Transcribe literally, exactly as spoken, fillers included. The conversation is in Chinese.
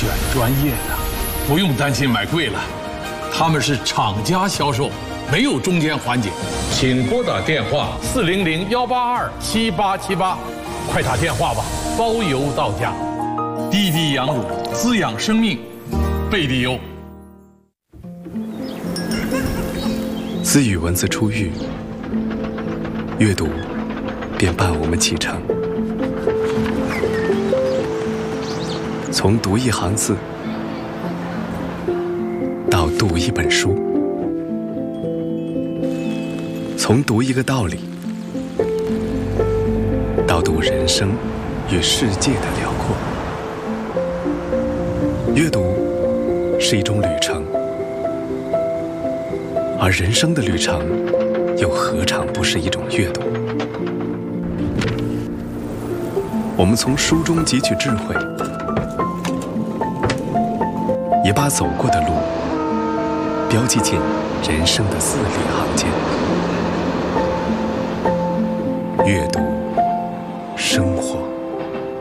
选专业的，不用担心买贵了，他们是厂家销售，没有中间环节。请拨打电话四零零幺八二七八七八，快打电话吧，包邮到家。滴滴羊乳滋养生命，贝蒂优。 自与文字初遇，阅读便伴我们启程。从读一行字到读一本书，从读一个道理到读人生与世界的辽阔。阅读是一种旅程，而人生的旅程又何尝不是一种阅读？我们从书中汲取智慧，也把走过的路标记进人生的字里行间。阅读，生活。